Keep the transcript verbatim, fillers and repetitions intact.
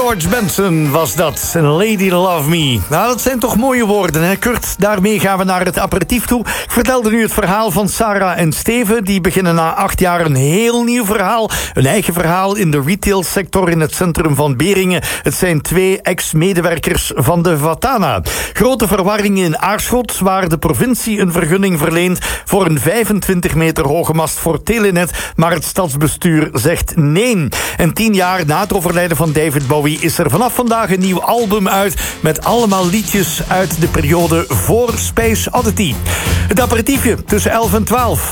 George Benson was dat. Lady Love Me. Nou, dat zijn toch mooie woorden, hè, Kurt? Daarmee gaan we naar het aperitief toe. Ik vertelde nu het verhaal van Sarah en Steven. Die beginnen na acht jaar een heel nieuw verhaal. Een eigen verhaal in de retailsector in het centrum van Beringen. Het zijn twee ex-medewerkers van de Vatana. Grote verwarring in Aarschot, waar de provincie een vergunning verleent voor een vijfentwintig meter hoge mast voor Telenet, maar het stadsbestuur zegt nee. En tien jaar na het overlijden van David Bowie is er vanaf vandaag een nieuw album uit met allemaal liedjes uit de periode voor Space Oddity. Het aperitiefje tussen elf en twaalf.